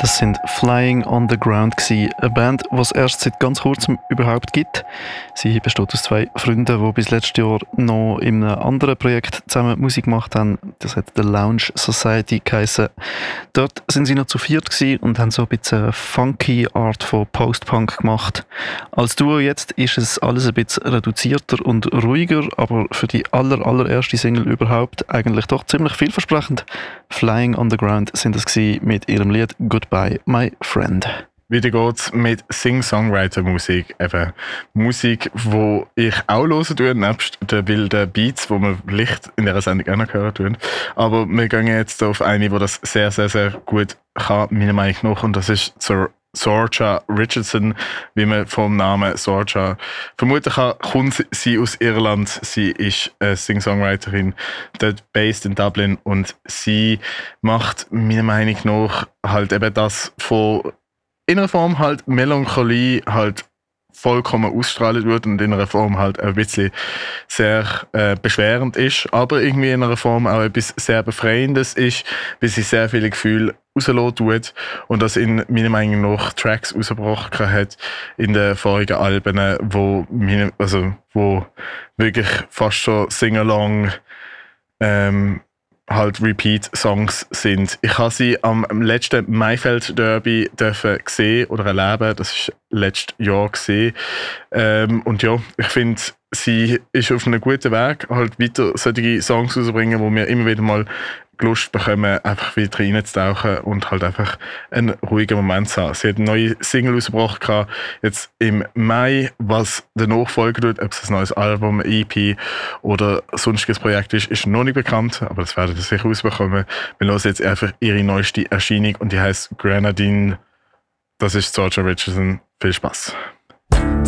Das sind Flying on the Ground gewesen. Eine Band, die es erst seit ganz kurzem überhaupt gibt. Sie besteht aus zwei Freunden, die bis letztes Jahr noch in einem anderen Projekt zusammen Musik gemacht haben. Das hat The Lounge Society geheissen. Dort sind sie noch zu viert gewesen und haben so ein bisschen eine funky Art von Post-Punk gemacht. Als Duo jetzt ist es alles ein bisschen reduzierter und ruhiger, aber für die allererste Single überhaupt eigentlich doch ziemlich vielversprechend. Flying on the Ground sind es gewesen mit ihrem Lied Goodbye, My Friend. Weiter geht's mit Sing-Songwriter-Musik. Eben Musik, die ich auch hören tue, nebst den wilden Beats, die wir vielleicht in dieser Sendung auch noch hören tun. Aber wir gehen jetzt auf eine, die das sehr, sehr, sehr gut kann, meiner Meinung nach. Und das ist Sorcha Richardson, wie man vom Namen Sorcha vermuten kann, kommt sie aus Irland. Sie ist eine Sing-Songwriterin, dort based in Dublin, und sie macht meiner Meinung nach halt eben das von in einer Form halt Melancholie halt vollkommen ausstrahlen wird und in einer Form halt ein bisschen sehr beschwerend ist, aber irgendwie in einer Form auch etwas sehr Befreiendes ist, weil sie sehr viele Gefühle rauslassen tut und das in meiner Meinung nach Tracks rausgebracht hat in den vorigen Alben, wo wirklich fast schon Sing-Along halt Repeat-Songs sind. Ich habe sie am letzten Maifeld-Derby sehen oder erleben. Das war letztes Jahr gesehen. Und ja, ich finde, sie ist auf einem guten Weg, halt weiter solche Songs rauszubringen, wo wir immer wieder mal Lust bekommen, einfach wieder reinzutauchen und halt einfach einen ruhigen Moment zu haben. Sie hat eine neue Single rausgebracht, jetzt im Mai, was danach folgen wird, ob es ein neues Album, EP oder sonstiges Projekt ist noch nicht bekannt, aber das werden wir sicher rausbekommen. Wir hören jetzt einfach ihre neueste Erscheinung und die heisst Grenadine. Das ist Sorcha Richardson. Viel Spaß.